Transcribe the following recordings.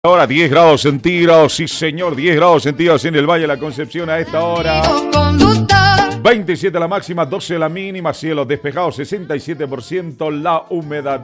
Ahora 10 grados centígrados, sí señor, 10 grados centígrados en el Valle de la Concepción a esta hora. 27 la máxima, 12 la mínima, cielo despejado, 67% la humedad.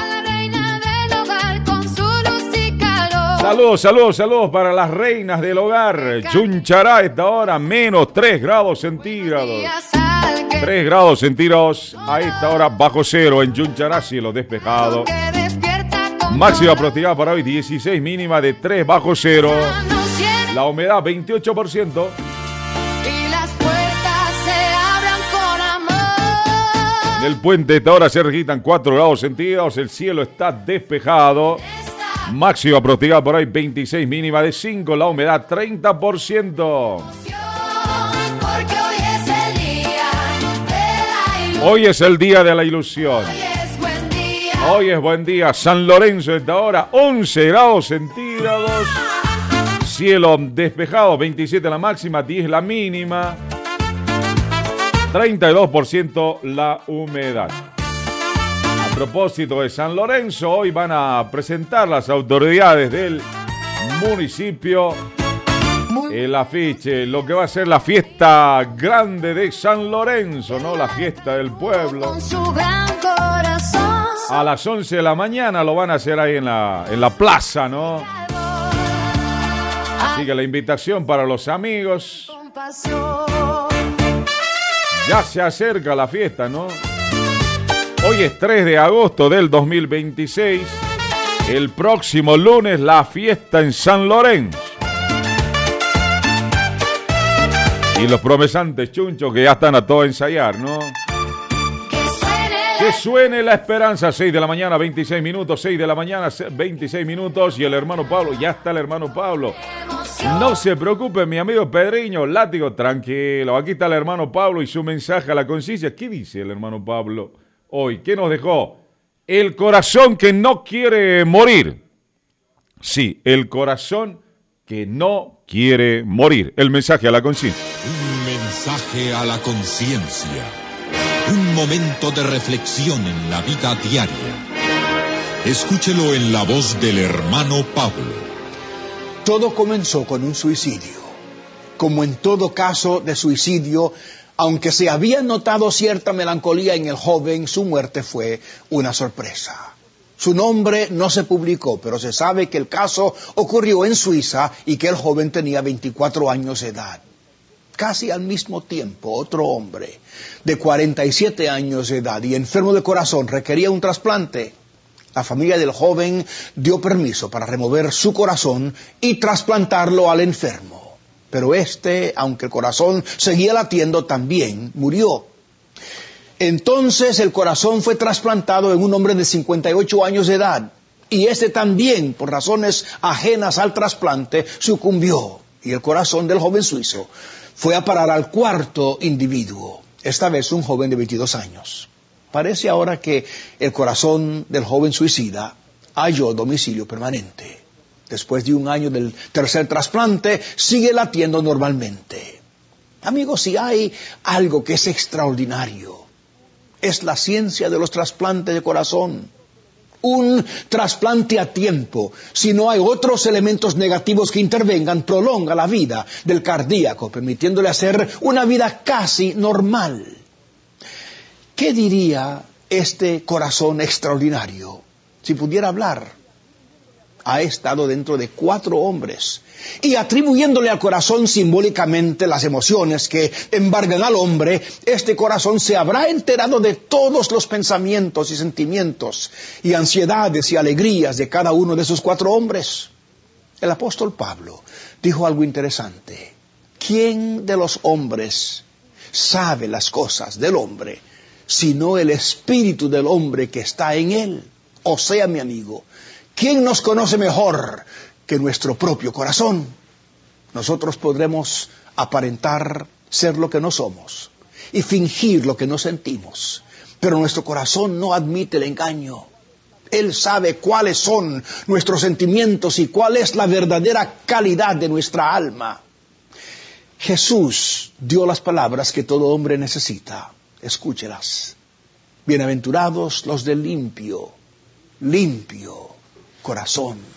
Saludos para las reinas del hogar. Chunchará a esta hora, menos 3 grados centígrados. 3 grados centígrados a esta hora, bajo cero en Chunchará, cielo despejado. Máxima pronosticada para hoy 16, mínima de 3 bajo cero. La humedad 28%. Y las puertas se abran con amor. En el puente de esta hora se registran 4 grados centígrados. El cielo está despejado. Máxima pronosticada para hoy 26, mínima de 5. La humedad 30%. Hoy es el día de la ilusión. Hoy es buen día. San Lorenzo, esta hora, 11 grados centígrados. Cielo despejado, 27 la máxima, 10 la mínima. 32% la humedad. A propósito de San Lorenzo, hoy van a presentar las autoridades del municipio el afiche, lo que va a ser la fiesta grande de San Lorenzo, ¿no? La fiesta del pueblo. A las 11 de la mañana lo van a hacer ahí en la plaza, ¿no? Así que la invitación para los amigos. Ya se acerca la fiesta, ¿no? Hoy es 3 de agosto del 2026. El próximo lunes la fiesta en San Lorenzo. Y los promesantes chunchos que ya están a todo ensayar, ¿no? Que suene la esperanza, 6 de la mañana, 26 minutos, 6 de la mañana, 26 minutos, y el hermano Pablo, ya está el hermano Pablo. No se preocupe, mi amigo Pedriño, látigo, tranquilo, aquí está el hermano Pablo y su mensaje a la conciencia. ¿Qué dice el hermano Pablo hoy? ¿Qué nos dejó? El corazón que no quiere morir. Sí, el corazón que no quiere morir. El mensaje a la conciencia. Un mensaje a la conciencia. Un momento de reflexión en la vida diaria. Escúchelo en la voz del hermano Pablo. Todo comenzó con un suicidio. Como en todo caso de suicidio, aunque se había notado cierta melancolía en el joven, su muerte fue una sorpresa. Su nombre no se publicó, pero se sabe que el caso ocurrió en Suiza y que el joven tenía 24 años de edad. Casi al mismo tiempo, otro hombre de 47 años de edad y enfermo de corazón requería un trasplante. La familia del joven dio permiso para remover su corazón y trasplantarlo al enfermo. Pero aunque el corazón seguía latiendo, también murió. Entonces el corazón fue trasplantado en un hombre de 58 años de edad. Y también, por razones ajenas al trasplante, sucumbió. Y el corazón del joven suizo fue a parar al cuarto individuo, esta vez un joven de 22 años. Parece ahora que el corazón del joven suicida halló domicilio permanente. Después de un año del tercer trasplante, sigue latiendo normalmente. Amigos, si hay algo que es extraordinario, es la ciencia de los trasplantes de corazón. Un trasplante a tiempo, si no hay otros elementos negativos que intervengan, prolonga la vida del cardíaco, permitiéndole hacer una vida casi normal. ¿Qué diría este corazón extraordinario si pudiera hablar? Ha estado dentro de 4 hombres y atribuyéndole al corazón simbólicamente las emociones que embargan al hombre, este corazón se habrá enterado de todos los pensamientos y sentimientos y ansiedades y alegrías de cada uno de esos 4 hombres. El apóstol Pablo dijo algo interesante. ¿Quién de los hombres sabe las cosas del hombre, sino el espíritu del hombre que está en él? O sea, mi amigo, ¿quién nos conoce mejor que nuestro propio corazón? Nosotros podremos aparentar ser lo que no somos y fingir lo que no sentimos, pero nuestro corazón no admite el engaño. Él sabe cuáles son nuestros sentimientos y cuál es la verdadera calidad de nuestra alma. Jesús dio las palabras que todo hombre necesita. Escúchelas. Bienaventurados los de limpio corazón.